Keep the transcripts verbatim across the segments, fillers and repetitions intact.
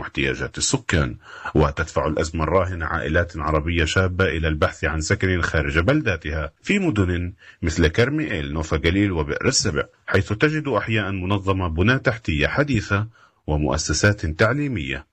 تدعم احتياجات السكان، وتدفع الأزمة الراهنة عائلات عربية شابة إلى البحث عن سكن خارج بلداتها في مدن مثل كرميل، نوفا جليل، وبئر السبع، حيث تجد أحياء منظمة، بنى تحتية حديثة، ومؤسسات تعليمية.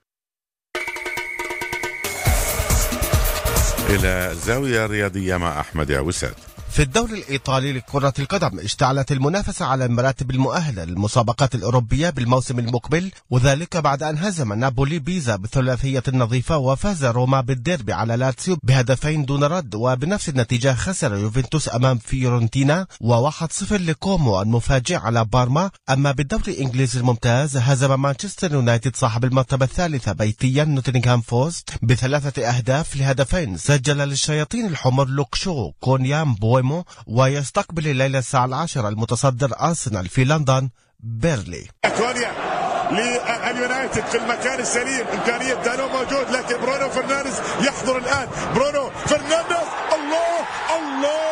إلى الزاوية الرياضية مع أحمد عوسات. في الدوري الإيطالي لكرة القدم اشتعلت المنافسة على المراتب المؤهلة للمسابقات الأوروبية بالموسم المقبل، وذلك بعد أن هزم نابولي بيزا بثلاثية نظيفة، وفاز روما بالديربي على لاتسيو بهدفين دون رد، وبنفس النتيجة خسر يوفنتوس أمام فيورنتينا وواحد صفر لكومو المفاجئ على بارما. أما بالدوري الإنجليزي الممتاز هزم مانشستر يونايتد صاحب المرتبة الثالثة بيتيا نوتنغهام فورست بثلاثة أهداف لهدفين سجل للشياطين الحمر لوكشو كونيام بويمو، ويستقبل الليلة الساعة العاشرة المتصدر أرسنال في لندن بيرلي. كونيا لليونايتد في المكان السليم، إمكانية دانو موجود، لكن برونو فرنانديز يحضر الآن. برونو فرنانديز، الله الله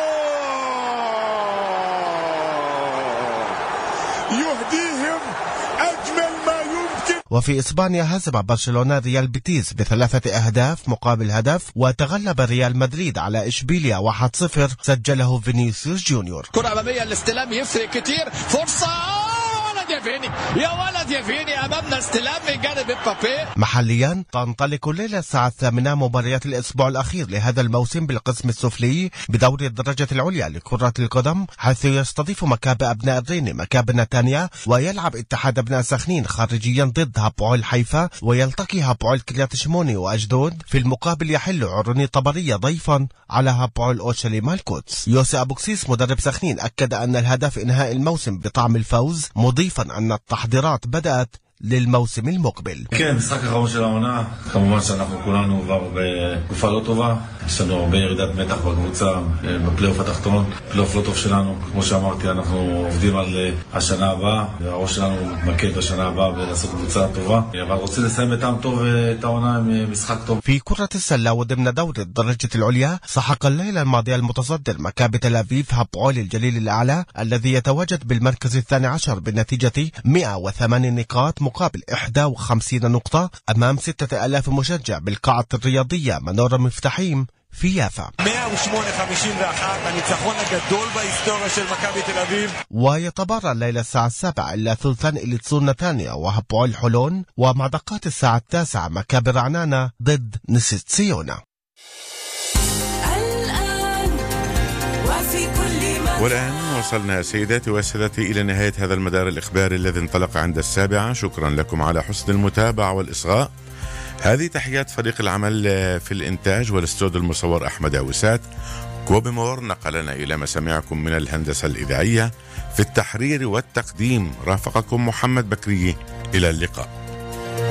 يهديهم أجمل ما يمكن. وفي إسبانيا هزم برشلونة ريال بيتيس بثلاثة أهداف مقابل هدف، وتغلب ريال مدريد على إشبيليا واحد صفر سجله فينيسيوس جونيور. كرة أمامية، الاستلام يفرق كتير، فرصة يا فيني، يا ولد يا فيني، أمامنا استلام من جانب مبابي. محليا تنطلق الليلة الساعة الثامنة مباريات الأسبوع الأخير لهذا الموسم بالقسم السفلي بدوري الدرجة العليا لكرة القدم، حيث يستضيف مكاب أبناء الرين مكاب نتانيا، ويلعب اتحاد أبناء سخنين خارجيا ضد هابوعل حيفا، ويلتقي هابوعل كريات شموني وأجدود. في المقابل يحل عروني طبرية ضيفا على هابوعل أورشليم القدس. يوسي أبوكسيس مدرب سخنين أكد أن الهدف إنهاء الموسم بطعم الفوز، مضيفا أن التحضيرات بدأت ללמאוסם المقبل. כן, משחק האחרון של העונה, כמובן שאנחנו כולנו כבר בתקופה לא טובה, יש לנו הרבה ירידת מתח בקבוצה, בפלייאוף התחתון, פלייאוף לא טוב שלנו, כמו שאמרתי, אנחנו עובדים על השנה הבאה, והראש שלנו מתמקד בשנה הבאה ולעשות קבוצה טובה, אבל רוצים לסיים בטעם טוב את העונה עם משחק טוב. في كرة السلة وضمن دوري الدرجة العليا سحق الليلة الماضية المتصدر مكابي تل أبيب هابوعل الجليل الأعلى الذي يتواجد بالمركز الثاني عشر بالنتيجة مئة وثمانية نقاط مقابل إحدى وخمسين نقطة أمام ستة آلاف مشجع بالقاعة الرياضية منور مفتاحيم في يافا. مئة وثمانية خمسين ואחת הניצחון הגדול בהיסטוריה של מכבי תל אביב. ويتبارى الليلة الساعة السابعة إلا ثلثان إليتسون نتانيا وهابوعل حلون، ومع دقات الساعة التاسعة مكابي رعنانة ضد نسيت صيونة. والآن وصلنا سيداتي وسادتي إلى نهاية هذا المدار الإخباري الذي انطلق عند السابعة. شكرا لكم على حسن المتابعة والإصغاء. هذه تحيات فريق العمل في الإنتاج والاستوديو المصور أحمد عوسات. كوبي مور نقلنا إلى مسامعكم من الهندسة الإذاعية. في التحرير والتقديم رافقكم محمد بكري. إلى اللقاء.